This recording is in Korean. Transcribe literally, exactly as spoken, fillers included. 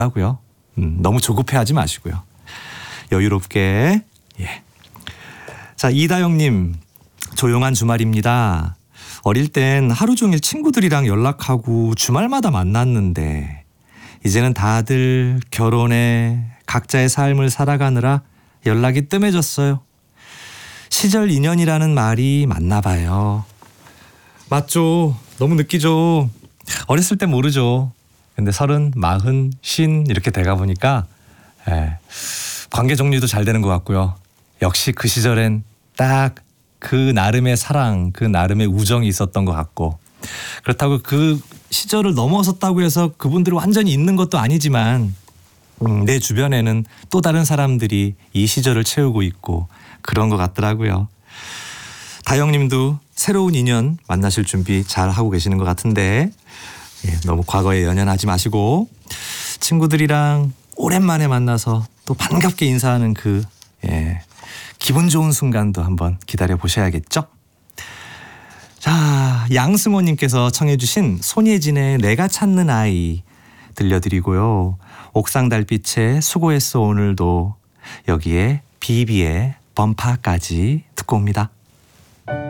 하고요. 음, 너무 조급해하지 마시고요. 여유롭게. 예. 자, 이다영님, 조용한 주말입니다. 어릴 땐 하루 종일 친구들이랑 연락하고 주말마다 만났는데 이제는 다들 결혼해 각자의 삶을 살아가느라 연락이 뜸해졌어요. 시절 인연이라는 말이 맞나 봐요. 맞죠. 너무 느끼죠. 어렸을 때 모르죠. 근데 서른, 마흔, 쉰 이렇게 돼가 보니까 예, 관계 정리도 잘 되는 것 같고요. 역시 그 시절엔 딱 그 나름의 사랑, 그 나름의 우정이 있었던 것 같고, 그렇다고 그 시절을 넘어섰다고 해서 그분들이 완전히 있는 것도 아니지만 음, 내 주변에는 또 다른 사람들이 이 시절을 채우고 있고 그런 것 같더라고요. 다영님도 새로운 인연 만나실 준비 잘 하고 계시는 것 같은데 예, 너무 과거에 연연하지 마시고 친구들이랑 오랜만에 만나서 또 반갑게 인사하는 그 예, 기분 좋은 순간도 한번 기다려 보셔야겠죠. 자, 양승호님께서 청해 주신 손예진의 내가 찾는 아이 들려드리고요. 옥상 달빛에 수고했어 오늘도, 여기에 비비의 범파까지 듣고 옵니다.